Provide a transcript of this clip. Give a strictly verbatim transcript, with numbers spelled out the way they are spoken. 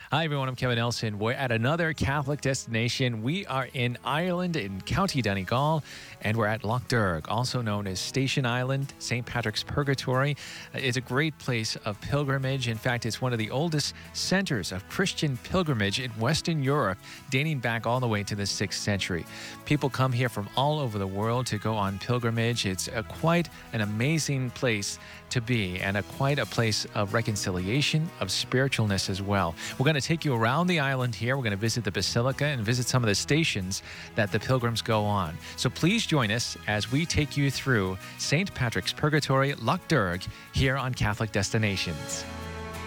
Hi, everyone. I'm Kevin Nelson. We're at another Catholic destination. We are in Ireland, in County Donegal, and we're at Lough Derg, also known as Station Island, Saint Patrick's Purgatory. It's a great place of pilgrimage. In fact, it's one of the oldest centers of Christian pilgrimage in Western Europe, dating back all the way to the sixth century. People come here from all over the world to go on pilgrimage. It's a, quite an amazing place to be, and a quite a place of reconciliation, of spiritualness as well. We're going to take you around the island here. We're going to visit the Basilica and visit some of the stations that the pilgrims go on. So please join us as we take you through Saint Patrick's Purgatory, Lough Derg, here on Catholic Destinations.